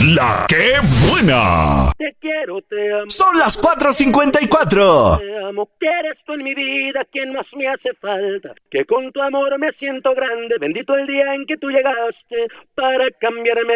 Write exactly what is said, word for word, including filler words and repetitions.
La que buena. Te quiero, te amo. Son las cuatro cincuenta y cuatro. Te amo, que eres tú en mi vida quien más me hace falta. Que con tu amor me siento grande. Bendito el día en que tú llegaste para cambiarme